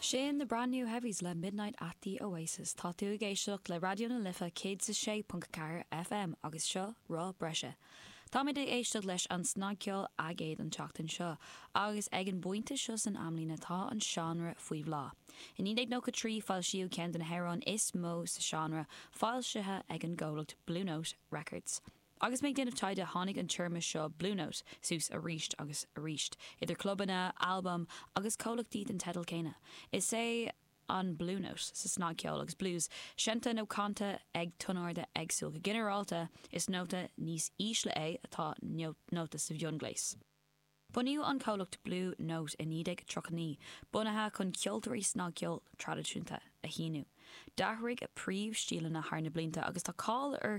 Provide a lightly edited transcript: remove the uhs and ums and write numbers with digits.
Sin the brand new heavies le Midnight at the Oasis tá tú géisioach le radio na lifa 106.4 FM agus seo rá breise. Tá mé éisteach leis an snagceol agéad an teachtain seo, agus ag an buinte seo san amlína tá an seanra faoi bhlá. In 1993 fáil siú ceann den Heron is mó sa seanra fáil sithe ag an ggólacht Blue Note Records. Agus méid déanamh taide tháinig an tuirme seo Blue Note, sús a ríist agus a ríist. Idir clubbanna, album agus cólachtaí an tedal céine. Is é an Blue Note sa snagceol agus blues, sienta nó canta ag tunárda agsúil go generalta is nóta níos ísle é atá nóta sa bhiongléis. Buniu an cólacht Blue Note in 1939, bunathe chun ceoltarí snagceol tradiisiúnta a híniu. Dathraigh a príomh stíle na hána blinta agus tá cáil ar